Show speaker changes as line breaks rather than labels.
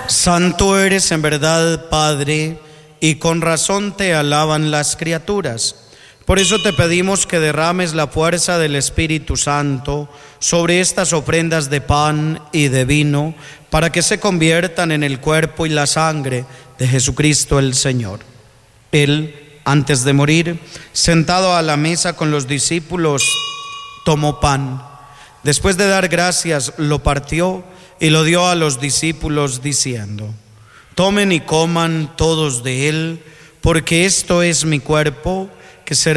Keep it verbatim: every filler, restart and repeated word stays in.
Santo eres en verdad, Padre, y con razón te alaban las criaturas. Por eso te pedimos que derrames la fuerza del Espíritu Santo sobre estas ofrendas de pan y de vino, para que se conviertan en el cuerpo y la sangre de Jesucristo el Señor. Él, antes de morir, sentado a la mesa con los discípulos, tomó pan. Después de dar gracias, lo partió y lo dio a los discípulos diciendo: tomen y coman todos de él, porque esto es mi cuerpo, que será